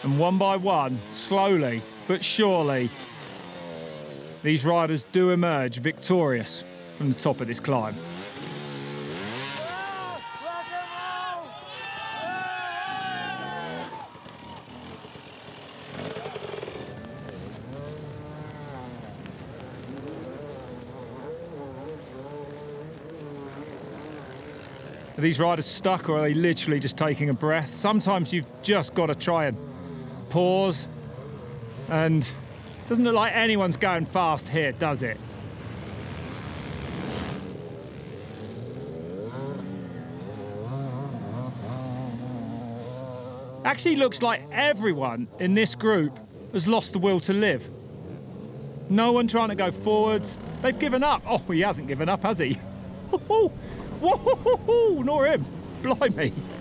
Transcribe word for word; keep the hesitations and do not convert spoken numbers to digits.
And one by one, slowly but surely, these riders do emerge victorious from the top of this climb. Are these riders stuck, or are they literally just taking a breath? Sometimes you've just got to try and pause, and it doesn't look like anyone's going fast here, does it? Actually looks like everyone in this group has lost the will to live. No one trying to go forwards. They've given up. Oh, he hasn't given up, has he? Whoa, nor him. Blimey.